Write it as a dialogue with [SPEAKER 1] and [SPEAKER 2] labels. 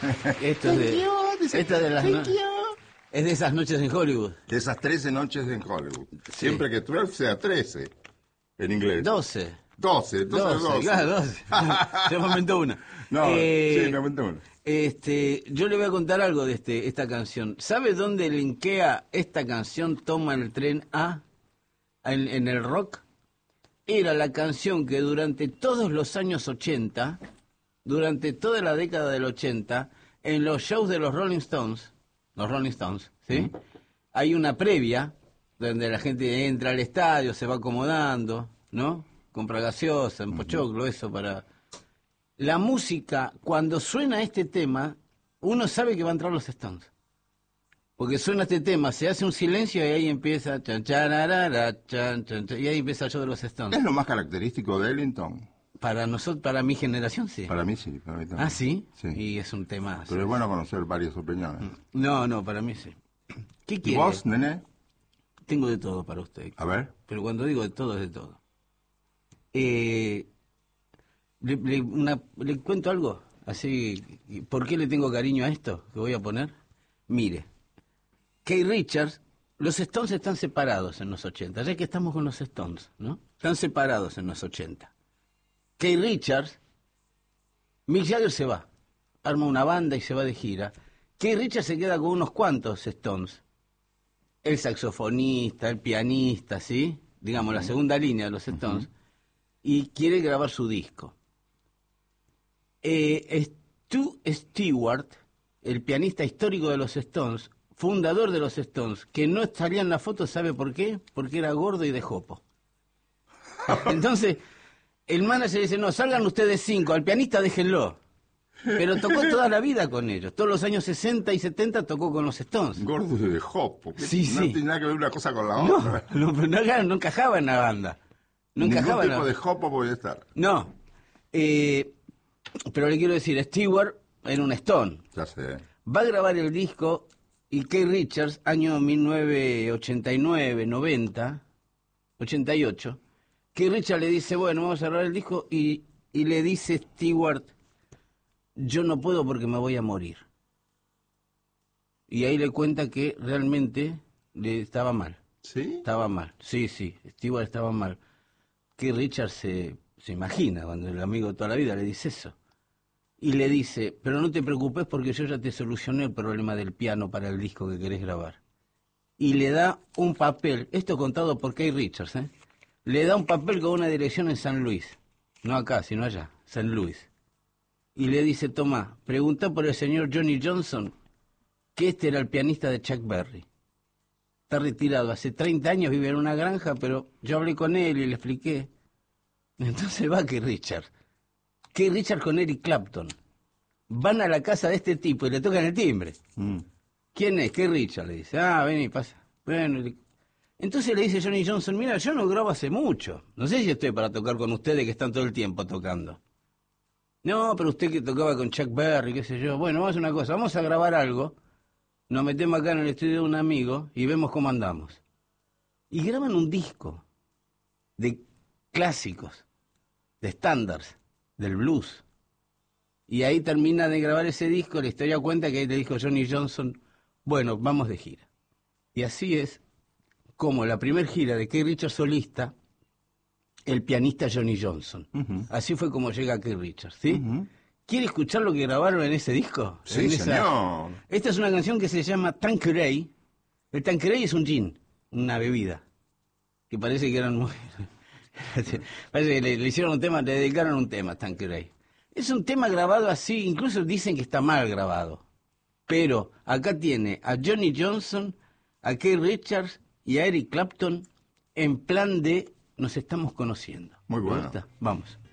[SPEAKER 1] Esto es de,
[SPEAKER 2] dice,
[SPEAKER 1] esto es de las es de esas noches en Hollywood.
[SPEAKER 2] de esas 13 noches en Hollywood.
[SPEAKER 1] Sí.
[SPEAKER 2] Siempre que 12 sea 13 en inglés.
[SPEAKER 1] 12.
[SPEAKER 2] 12, entonces 12.
[SPEAKER 1] Claro, 12. Se me aumentó una.
[SPEAKER 2] No, sí, me aumentó una.
[SPEAKER 1] Yo le voy a contar algo de esta canción. ¿Sabe dónde linkea esta canción Toma el tren A en el rock? Era la canción que durante todos los años 80, durante toda la década del 80, en los shows de los Rolling Stones, ¿sí? Hay una previa donde la gente entra al estadio, se va acomodando, ¿no? Compra gaseosa, en pochoclo, eso para... La música, cuando suena este tema, uno sabe que va a entrar los Stones. Porque suena este tema, se hace un silencio y ahí empieza... Chan, chararara, chan, chan, chan, y ahí empieza el show de los Stones.
[SPEAKER 2] ¿Es lo más característico de Ellington?
[SPEAKER 1] Para nosotros, para mi generación, sí.
[SPEAKER 2] Para mí sí, para mí también.
[SPEAKER 1] ¿Ah, sí?
[SPEAKER 2] Sí.
[SPEAKER 1] Y es un tema...
[SPEAKER 2] Pero es bueno conocer varias opiniones.
[SPEAKER 1] No, para mí sí. ¿Qué
[SPEAKER 2] ¿Y
[SPEAKER 1] quiere?
[SPEAKER 2] vos, nene?
[SPEAKER 1] Tengo de todo para usted.
[SPEAKER 2] A ver.
[SPEAKER 1] Pero cuando digo de todo, es de todo. Le cuento algo, así, ¿por qué le tengo cariño a esto que voy a poner? Mire, Keith Richards, los Stones están separados en los 80, ya que estamos con los Stones, ¿no? Están separados en los 80. Keith Richards, Mick Jagger se va, arma una banda y se va de gira. Keith Richards se queda con unos cuantos Stones. El saxofonista, el pianista, ¿sí? Digamos, la segunda línea de los Stones. Y quiere grabar su disco. Stu Stewart, el pianista histórico de los Stones, fundador de los Stones, que no estaría en la foto, ¿sabe por qué? Porque era gordo y de jopo. Entonces, el manager dice, no, salgan ustedes 5, al pianista déjenlo. Pero tocó toda la vida con ellos. Todos los años 60 y 70 tocó con los Stones.
[SPEAKER 2] Gordo de jopo.
[SPEAKER 1] Sí,
[SPEAKER 2] no
[SPEAKER 1] sí.
[SPEAKER 2] tiene nada que ver una cosa con la otra.
[SPEAKER 1] No encajaba en la banda. No
[SPEAKER 2] Ningún
[SPEAKER 1] encajaba en
[SPEAKER 2] tipo
[SPEAKER 1] la...
[SPEAKER 2] de jopo puede estar.
[SPEAKER 1] No. Pero le quiero decir, Stewart era un Stone.
[SPEAKER 2] Ya sé.
[SPEAKER 1] Va a grabar el disco y Keith Richards, año 1989, 90, 88, Keith Richards le dice, bueno, vamos a grabar el disco y le dice Stewart, yo no puedo porque me voy a morir. Y ahí le cuenta que realmente le estaba mal.
[SPEAKER 2] ¿Sí?
[SPEAKER 1] Estaba mal, sí, Stewart estaba mal. Keith Richards se imagina cuando el amigo de toda la vida le dice eso. Y le dice, pero no te preocupes porque yo ya te solucioné el problema del piano para el disco que querés grabar. Y le da un papel, esto contado por Keith Richards, le da un papel con una dirección en San Luis. No acá, sino allá, San Luis. Y le dice, toma, pregunta por el señor Johnny Johnson, que este era el pianista de Chuck Berry. Está retirado, hace 30 años vive en una granja, pero yo hablé con él y le expliqué. Entonces va Keith Richards. Keith Richards con Eric Clapton. Van a la casa de este tipo y le tocan el timbre. ¿Quién es? Keith Richards, le dice. Ah, ven y pasa. Bueno, entonces le dice Johnny Johnson, mira, yo no grabo hace mucho. No sé si estoy para tocar con ustedes que están todo el tiempo tocando. No, pero usted que tocaba con Chuck Berry, qué sé yo. Bueno, vamos a hacer una cosa, vamos a grabar algo. Nos metemos acá en el estudio de un amigo y vemos cómo andamos. Y graban un disco de clásicos, de estándares, del blues. Y ahí termina de grabar ese disco, la historia cuenta que ahí le dijo Johnny Johnson, bueno, vamos de gira. Y así es como la primer gira de Keith Richards solista, el pianista Johnny Johnson. Así fue como llega Keith Richards, ¿sí? ¿Quiere escuchar lo que grabaron en ese disco?
[SPEAKER 2] Sí, señor.
[SPEAKER 1] Esta es una canción que se llama Tanqueray. El Tanqueray es un gin, una bebida, que parece que eran muy... parece que le hicieron un tema, le dedicaron un tema a Tanqueray. Es un tema grabado así, incluso dicen que está mal grabado. Pero acá tiene a Johnny Johnson, a Keith Richards y a Eric Clapton en plan de nos estamos conociendo.
[SPEAKER 2] Muy bueno.
[SPEAKER 1] Vamos.